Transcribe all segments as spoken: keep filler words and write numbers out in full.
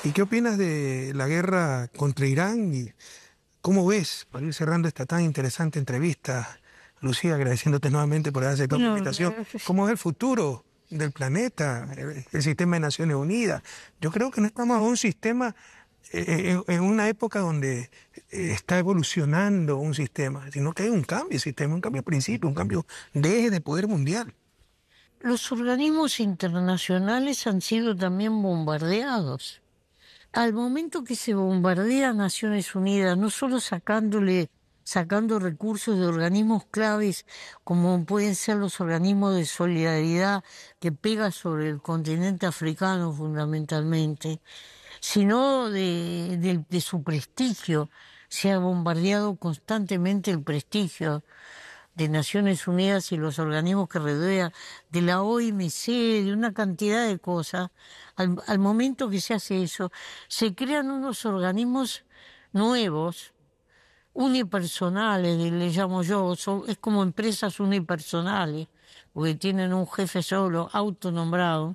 ¿Y qué opinas de la guerra contra Irán? ¿Y cómo ves, para ir cerrando esta tan interesante entrevista, Lucía, agradeciéndote nuevamente por haber aceptado la Bueno, invitación, eh, cómo es el futuro del planeta, el, el sistema de Naciones Unidas? Yo creo que no estamos en un sistema, eh, en, en una época donde eh, está evolucionando un sistema, sino que hay un cambio de sistema, un cambio de principio, un cambio de eje de poder mundial. los organismos internacionales han sido también bombardeados. Al momento que se bombardea a Naciones Unidas, no solo sacándole, sacando recursos de organismos claves como pueden ser los organismos de solidaridad que pega sobre el continente africano fundamentalmente, sino de, de, de su prestigio. Se ha bombardeado constantemente el prestigio de Naciones Unidas y los organismos que rodean, de la O M C, de una cantidad de cosas. Al, al momento que se hace eso, se crean unos organismos nuevos, unipersonales, le llamo yo, son, es como empresas unipersonales, porque tienen un jefe solo, autonombrado,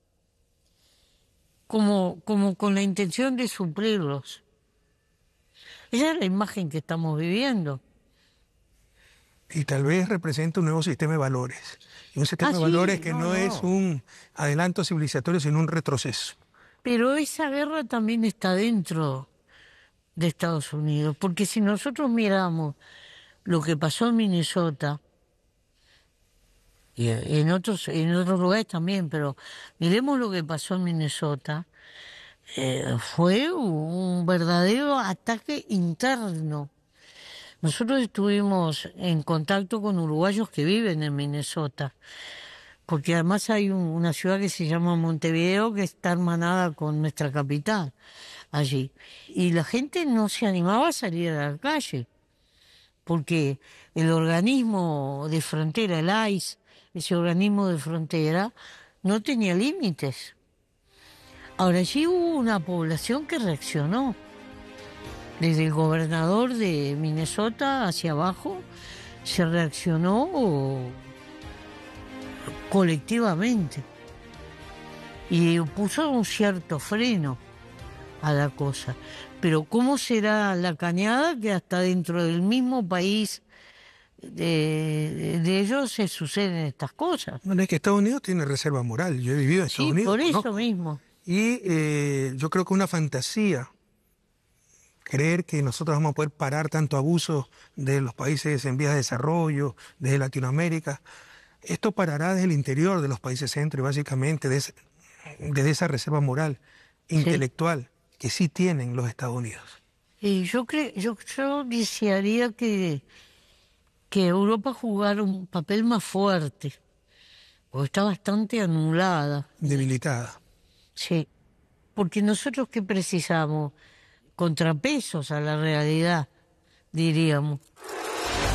como, como con la intención de suplirlos. Esa es la imagen que estamos viviendo. Y tal vez representa un nuevo sistema de valores. Y un sistema Ah, de sí, valores que no, no, no. es un adelanto civilizatorio, sino un retroceso. Pero esa guerra también está dentro de Estados Unidos, porque si nosotros miramos lo que pasó en Minnesota, y en otros, en otros lugares también, pero miremos lo que pasó en Minnesota, eh, fue un verdadero ataque interno. Nosotros estuvimos en contacto con uruguayos que viven en Minnesota, porque además hay un, una ciudad que se llama Montevideo que está hermanada con nuestra capital allí. Y la gente no se animaba a salir a la calle, porque el organismo de frontera, el I C E, ese organismo de frontera, no tenía límites. Ahora, allí hubo una población que reaccionó, desde el gobernador de Minnesota hacia abajo, se reaccionó colectivamente y puso un cierto freno a la cosa. Pero ¿cómo será la cañada que hasta dentro del mismo país de, de ellos se suceden estas cosas? Bueno, es que Estados Unidos tiene reserva moral. Yo he vivido en Estados Sí, Unidos, por eso conozco. mismo. Y eh, yo creo que es una fantasía creer que nosotros vamos a poder parar tanto abuso de los países en vías de desarrollo, desde Latinoamérica. Esto parará desde el interior de los países centro y básicamente desde, desde esa reserva moral, Sí. intelectual, que sí tienen los Estados Unidos. Y yo creo, yo, yo desearía que, que Europa jugara un papel más fuerte, porque está bastante anulada. Debilitada. Sí. Porque nosotros ¿qué precisamos? Contrapesos a la realidad, diríamos.